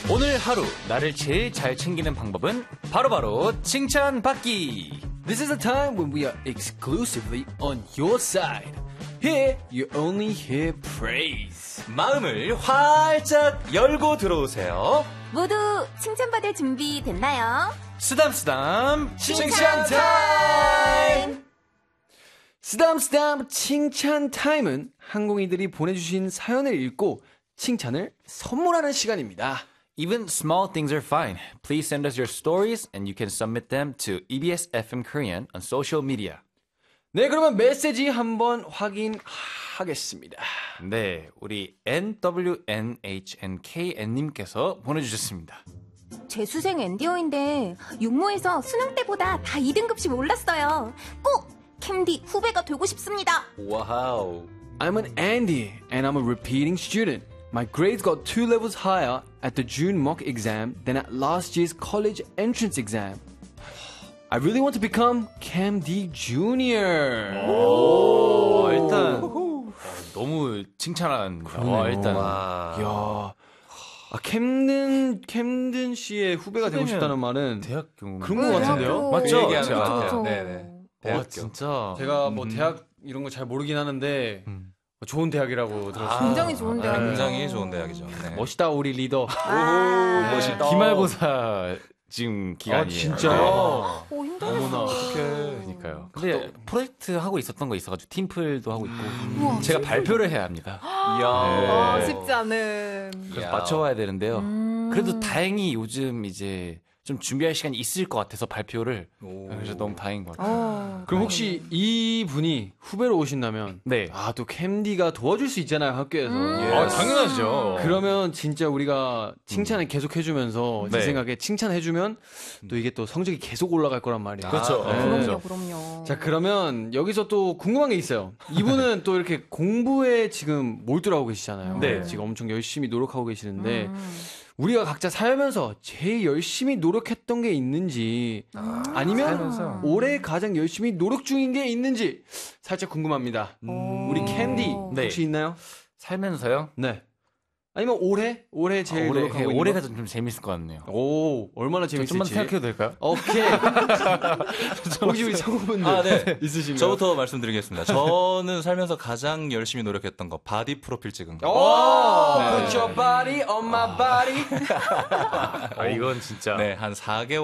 오늘 하루 나를 제일 잘 챙기는 방법은 바로바로 칭찬받기. This is a time when we are exclusively on your side. Here, you only hear praise. 마음을 활짝 열고 들어오세요. 모두 칭찬받을 준비 됐나요? 쓰담쓰담 칭찬 타임! 쓰담쓰담 칭찬 타임은 항공이들이 보내주신 사연을 읽고 칭찬을 선물하는 시간입니다. Even small things are fine. Please send us your stories and you can submit them to EBS FM Korean on social media. 네, 그러면 메시지 한번 확인하겠습니다. 네, 우리 NWNHNKN님께서 보내주셨습니다. 재수생 엔디어인데 육모에서 수능 때보다 다 2등급씩 올랐어요. 꼭 캠디 후배가 되고 싶습니다. 와우. I'm an Andy and I'm a repeating student. My grades got 2 levels higher at the June mock exam than at last year's college entrance exam. I really want to become Cam D Junior. 일단 너무 칭찬합니다. 일단 야, 캠든 씨의 후배가 되고 싶다는 말은 대학교 그런 것 같은데요? 맞죠? 얘기하는 것 같아요. 그렇죠. 네네. 와 진짜 제가 뭐 대학 이런 거 잘 모르긴 하는데 좋은 대학이라고 들었어요. 굉장히 좋은 대학. 굉장히 좋은 대학이죠. 네. 멋있다 우리 리더. 멋있다. 기말고사 지금 기간이에요. 진짜요? 오, 힘들었어. 그러니까요. 근데 프로젝트 하고 있었던 거 있어가지고 팀플도 하고 있고 우와, 제가 발표를 해야 합니다. 아, 네. 쉽지 않은. 그래서 맞춰와야 되는데요. 그래도 다행히 요즘 이제 좀 준비할 시간이 있을 것 같아서 발표를 그래서 너무 다행인 것 같아요. 그럼 혹시 이 분이 후배로 오신다면 네. 또 캠디가 도와줄 수 있잖아요 학교에서. 당연하죠. 그러면 진짜 우리가 칭찬을 계속 해주면서 제 네. 생각에 칭찬해주면 또 이게 또 성적이 계속 올라갈 거란 말이에요. 그렇죠. 그럼요. 자, 그러면 여기서 또 궁금한 게 있어요. 이분은 또 이렇게 공부에 지금 몰두하고 계시잖아요. 네. 지금 엄청 열심히 노력하고 계시는데 우리가 각자 살면서 제일 열심히 노력했던 게 있는지 아니면 살면서. 올해 가장 열심히 노력 중인 게 있는지 살짝 궁금합니다. 우리 캔디 네. 혹시 있나요? 살면서요? 네. 아니면 올해 제일 노력하고 있는 올해가 거? 좀 재밌을 것 같네요. 오, 얼마나 재밌을지. 좀만 생각해도 될까요? 오케이. 혹시 우리 성우분들 네. 있으신가요? 저부터 말씀드리겠습니다. 저는 살면서 가장 열심히 노력했던 거 바디 프로필 찍은 거. 오, 네. put your body on my body. 이건 진짜. 네, 한 4개월